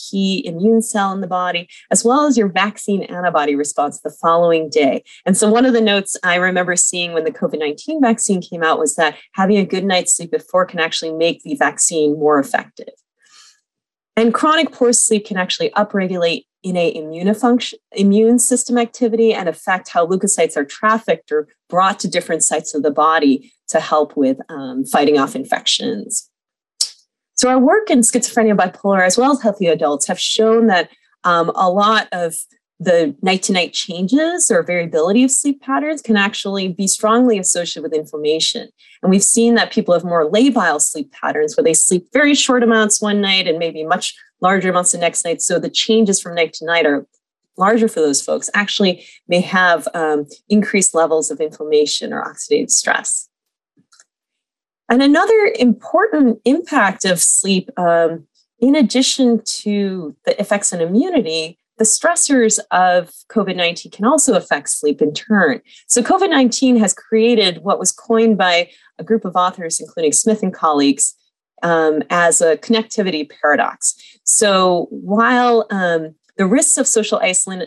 key immune cell in the body, as well as your vaccine antibody response the following day. And so one of the notes I remember seeing when the COVID-19 vaccine came out was that having a good night's sleep before can actually make the vaccine more effective. And chronic poor sleep can actually upregulate innate immune system activity and affect how leukocytes are trafficked or brought to different sites of the body to help with fighting off infections. So our work in schizophrenia, bipolar, as well as healthy adults have shown that a lot of the night-to-night changes or variability of sleep patterns can actually be strongly associated with inflammation. And we've seen that people have more labile sleep patterns where they sleep very short amounts one night and maybe much larger amounts the next night. So the changes from night to night are larger for those folks, actually may have increased levels of inflammation or oxidative stress. And another important impact of sleep, in addition to the effects on immunity, the stressors of COVID-19 can also affect sleep in turn. So COVID-19 has created what was coined by a group of authors, including Smith and colleagues, as a connectivity paradox. So while the risks of social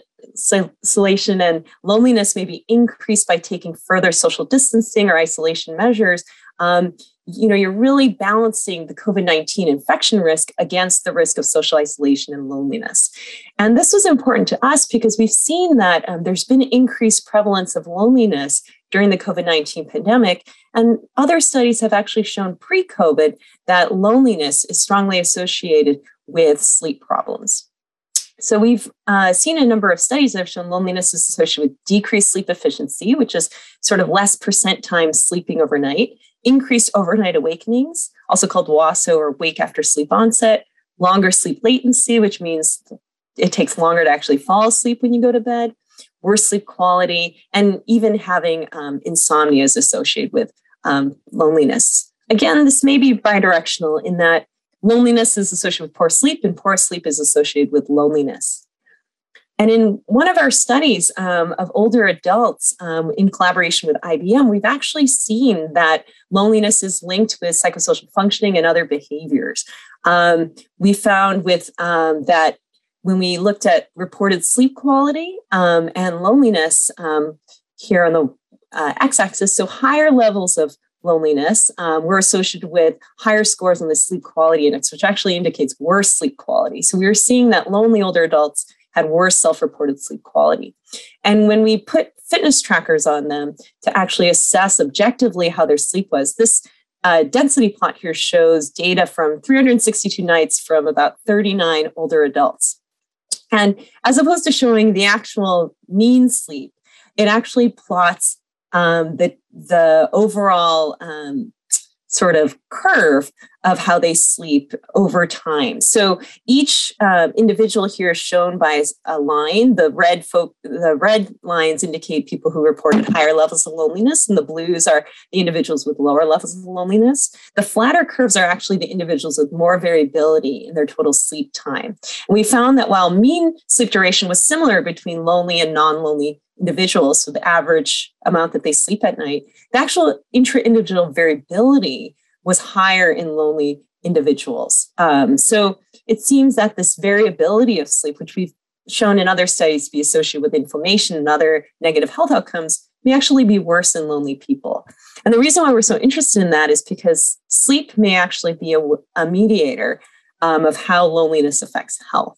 isolation and loneliness may be increased by taking further social distancing or isolation measures, you're really balancing the COVID-19 infection risk against the risk of social isolation and loneliness. And this was important to us because we've seen that there's been increased prevalence of loneliness during the COVID-19 pandemic. And other studies have actually shown pre-COVID that loneliness is strongly associated with sleep problems. So we've seen a number of studies that have shown loneliness is associated with decreased sleep efficiency, which is sort of less percent time sleeping overnight, increased overnight awakenings, also called WASO or wake after sleep onset, longer sleep latency, which means it takes longer to actually fall asleep when you go to bed, worse sleep quality, and even having insomnia is associated with loneliness. Again, this may be bidirectional in that loneliness is associated with poor sleep and poor sleep is associated with loneliness. And in one of our studies of older adults in collaboration with IBM, we've actually seen that loneliness is linked with psychosocial functioning and other behaviors. We found with that when we looked at reported sleep quality and loneliness here on the x-axis, so higher levels of loneliness were associated with higher scores on the sleep quality index, which actually indicates worse sleep quality. So we were seeing that lonely older adults had worse self-reported sleep quality. And when we put fitness trackers on them to actually assess objectively how their sleep was, this density plot here shows data from 362 nights from about 39 older adults. And as opposed to showing the actual mean sleep, it actually plots the overall sort of curve of how they sleep over time. So each individual here is shown by a line. The red lines indicate people who reported higher levels of loneliness, and the blues are the individuals with lower levels of loneliness. The flatter curves are actually the individuals with more variability in their total sleep time. And we found that while mean sleep duration was similar between lonely and non-lonely individuals, so the average amount that they sleep at night, the actual intra-individual variability was higher in lonely individuals. So it seems that this variability of sleep, which we've shown in other studies to be associated with inflammation and other negative health outcomes, may actually be worse in lonely people. And the reason why we're so interested in that is because sleep may actually be a mediator of how loneliness affects health.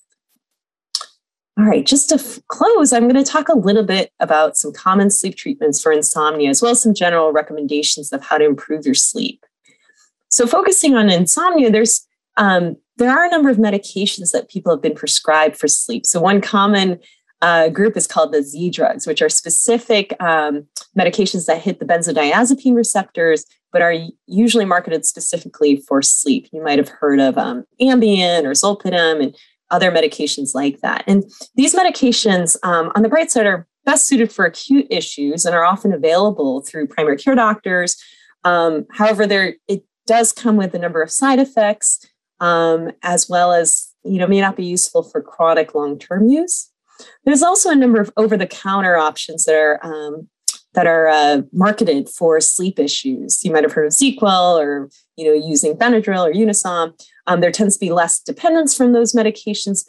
All right, just to close, I'm going to talk a little bit about some common sleep treatments for insomnia, as well as some general recommendations of how to improve your sleep. So focusing on insomnia, there are a number of medications that people have been prescribed for sleep. So one common group is called the Z drugs, which are specific medications that hit the benzodiazepine receptors, but are usually marketed specifically for sleep. You might have heard of Ambien or Zolpidem and other medications like that. And these medications, on the bright side, are best suited for acute issues and are often available through primary care doctors. However, it does come with a number of side effects, as well as, may not be useful for chronic long-term use. There's also a number of over-the-counter options that are marketed for sleep issues. You might have heard of ZzzQuil or, using Benadryl or Unisom. There tends to be less dependence from those medications,